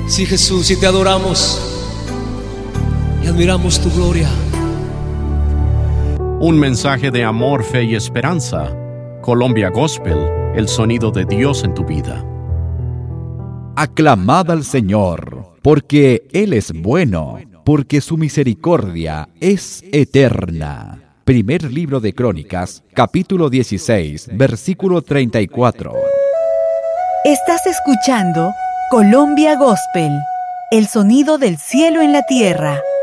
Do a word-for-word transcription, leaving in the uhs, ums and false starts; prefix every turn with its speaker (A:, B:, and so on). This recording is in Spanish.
A: Sí, Jesús, y te adoramos y admiramos tu gloria.
B: Un mensaje de amor, fe y esperanza. Colombia Gospel, el sonido de Dios en tu vida.
C: Aclamad al Señor, porque Él es bueno, porque su misericordia es eterna. Primer libro de Crónicas, capítulo dieciséis, versículo treinta y cuatro.
D: Estás escuchando Colombia Gospel, el sonido del cielo en la tierra.